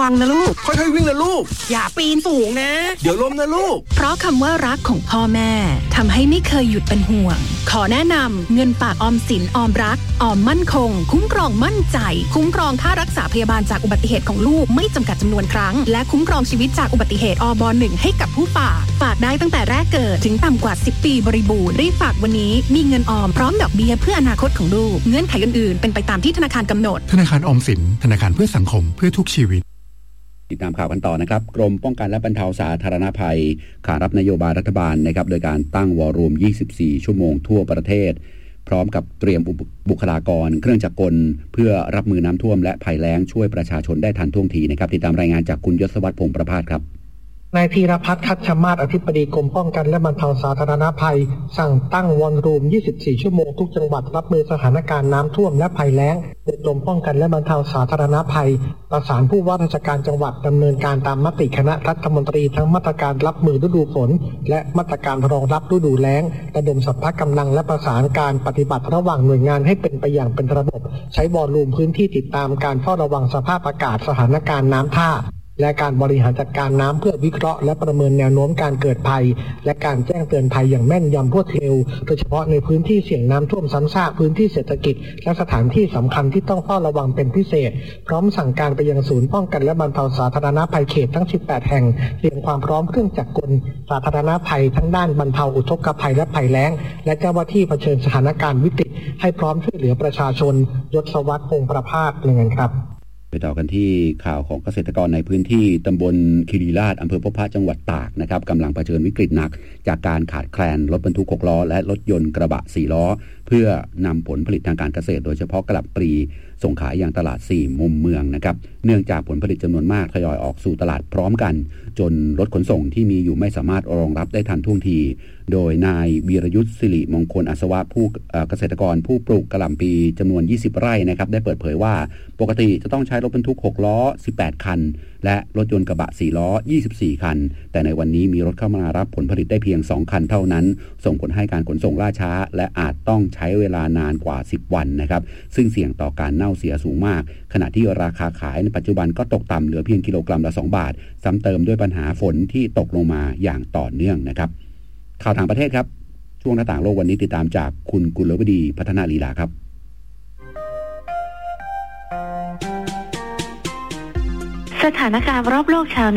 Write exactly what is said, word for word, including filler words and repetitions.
วังนะลูกค่อยๆวิ่งนะลูกอย่าปีนสูงนะเดี๋ยวล้มนะลูกเพราะคำว่ารักของพ่อแม่ทำให้ไม่เคยหยุดเป็นห่วงขอแนะนำเงินฝากออมสินออมรักออมมั่นคงคุ้มครองมั่นใจคุ้มครองค่ารักษาพยาบาลจากอุบัติเหตุของลูกไม่จำกัดจำนวนครั้งและคุ้มครองชีวิตจากอุบัติเหตุอบหนึ่งให้กับผู้ฝากฝากได้ตั้งแต่แรกเกิดถึงต่ำกว่าสิบปีบริบูรณ์รีบฝากวันนี้มีเงินออมพร้อมดอกเบี้ยเพื่ออนาคตของลูกเงื่อนไขอื่นๆเป็นไปตามที่ธนาคารกำหนดธนาคารออมสินธนาคารเพื่อสังคมเพื่อทุกชีวิตติดตามข่าวกันต่อนะครับกรมป้องกันและบรรเทาสาธารณภัยขานรับนโยบายรัฐบาลนะครับโดยการตั้งวอลลุ่มยี่สิบสี่ชั่วโมงทั่วประเทศพร้อมกับเตรียมบุคลากรเครื่องจักรกลเพื่อรับมือน้ำท่วมและภัยแล้งช่วยประชาชนได้ทันท่วงทีนะครับติดตามรายงานจากคุณยศวัฒน์พงษ์ประภาสครับนายธีรพัฒน์ทัชมาศอธิบดีกรมป้องกันและบรรเทาสาธารณภัยสั่งตั้งวอลลุ่มยี่สิบสี่ชั่วโมงทุกจังหวัดรับมือสถานการณ์น้ำท่วมและภัยแล้งโดยกรมป้องกันและบรรเทาสาธารณภัยประสานผู้ว่าราชการจังหวัดดำเนินการตามมติคณะรัฐมนตรีทั้งมาตรการรับมือฤดูฝนและมาตรการรองรับฤดูแล้งระดมสรรพกำลังและประสานการปฏิบัติระหว่างหน่วยงานให้เป็นไปอย่างเป็นระบบใช้วอลลุ่มพื้นที่ติดตามการเฝ้าระวังสภาพอากาศสถานการณ์น้ำท่าและการบริหารจัดการน้ำเพื่อวิเคราะห์และประเมินแนวโน้มการเกิดภัยและการแจ้งเตือนภัยอย่างแม่นยำรวดเร็วโดยเฉพาะในพื้นที่เสี่ยงน้ำท่วมซ้ำซากพื้นที่เศรษฐกิจและสถานที่สำคัญที่ต้องเฝ้าระวังเป็นพิเศษพร้อมสั่งการไปยังศูนย์ป้องกันและบรรเทาสาธารณภัยเขตทั้งสิบแปดแห่งเตรียมความพร้อมเครื่องจักรกลสาธารณภัยทั้งด้านบรรเทาอุทกภัยและภัยแล้งและเจ้าหน้าที่เผชิญสถานการณ์วิกฤตให้พร้อมช่วยเหลือประชาชนยศวัฒน์พงษ์ประภาสรายงานครับไปต่อกันที่ข่าวของเกษตรกรในพื้นที่ตำบลคีรีราชอำเภอพบพระจังหวัดตากนะครับกำลังเผชิญวิกฤตหนักจากการขาดแคลนรถบรรทุกหกล้อและรถยนต์กระบะสี่ล้อเพื่อนำผลผลิตทางการเกษตรโดยเฉพาะกะหล่ำปลีส่งขายอย่างตลาดสี่มุมเมืองนะครับเนื่องจากผลผลิตจำนวนมากทยอยออกสู่ตลาดพร้อมกันจนรถขนส่งที่มีอยู่ไม่สามารถรองรับได้ทันท่วงทีโดยนายวีรยุทธสิริมงคลอัศวะผู้เกษตรกรผู้ปลูกกะหล่ำปลีจำนวนยี่สิบไร่นะครับได้เปิดเผยว่าปกติจะต้องใช้รถบรรทุกหกล้อสิบแปดคันและรถยนต์กระบะสี่ล้อยี่สิบสี่คันแต่ในวันนี้มีรถเข้ามารับผลผลิตได้เพียงสองคันเท่านั้นส่งผลให้การขนส่งล่าช้าและอาจต้องใช้เวลานานกว่าสิบวันนะครับซึ่งเสี่ยงต่อการเน่าเสียสูงมากขณะที่ราคาขายในปัจจุบันก็ตกต่ำเหลือเพียงกิโลกรัมละสองบาทซ้ำเติมด้วยปัญหาฝนที่ตกลงมาอย่างต่อเนื่องนะครับข่าวต่างประเทศครับช่วงหน้าต่างโลกวันนี้ติดตามจากคุณกุลวดีพัฒนาลีลาครับสถานการณ์รอบโลกเช้า